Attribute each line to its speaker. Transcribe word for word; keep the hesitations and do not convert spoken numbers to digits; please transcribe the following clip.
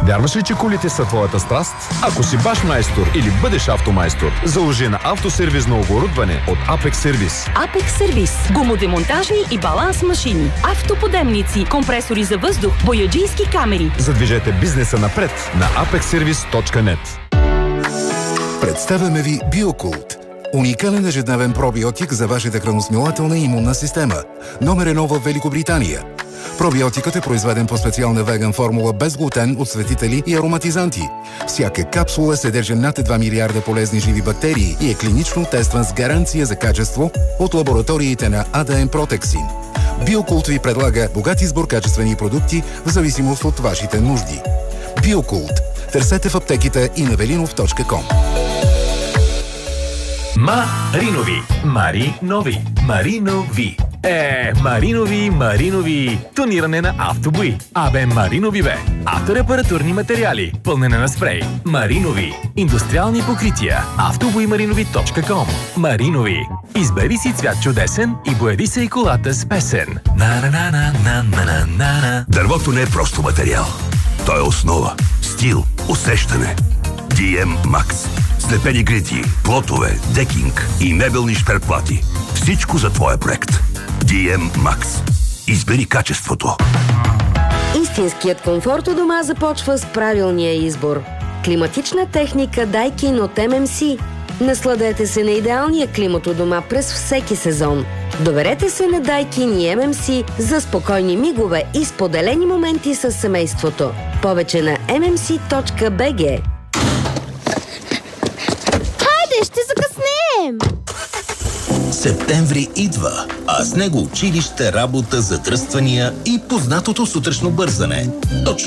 Speaker 1: Вярваш ли, че колите са твоята страст? Ако си баш майстор или бъдеш автомайстор, заложи на автосервизно оборудване от Apex Service.
Speaker 2: Apex Service. Гумодемонтажни и баланс машини, автоподемници, компресори за въздух, бояджийски камери.
Speaker 1: Задвижете бизнеса напред на апекс сервис точка нет.
Speaker 3: Представяме ви Биокулт. Уникален ежедневен пробиотик за вашата храносмилателна и имунна система. Номер едно в Великобритания. Пробиотикът е произведен по специална веган формула без глутен, отсветители и ароматизанти. Всяка капсула съдържа над два милиарда полезни живи бактерии и е клинично тестван с гаранция за качество от лабораториите на ей ди ем Протексин. Биокулт ви предлага богат избор качествени продукти в зависимост от вашите нужди. Биокулт. Търсете в аптеките и на велинов точка ком.
Speaker 4: Маринови. Маринови. Маринови. Е, Маринови, Маринови. Тониране на автобои. Абе, Маринови бе. Авторепаратурни материали. Пълнене на спрей. Маринови. Индустриални покрития. автобои маринови точка ком. Маринови. Избери си цвят чудесен и бояди се и колата с песен. На-на-на-на-на-на-на.
Speaker 5: Дървото не е просто материал. То е основа, стил, усещане. ди ем Max. Слепени грити, плотове, декинг и мебелни шперплати. Всичко за твоя проект. ди ем Max. Избери качеството.
Speaker 6: Истинският комфорт у дома започва с правилния избор. Климатична техника Daikin от ем ем си. Насладете се на идеалния климат у дома през всеки сезон. Доверете се на Daikin и ем ем си за спокойни мигове и споделени моменти с семейството. Повече на ем ем си точка би джи.
Speaker 7: Хайде, ще закъснеем!
Speaker 8: Септември идва, а с него училище, работа, задръствания и познатото сутрешно бързане. Точно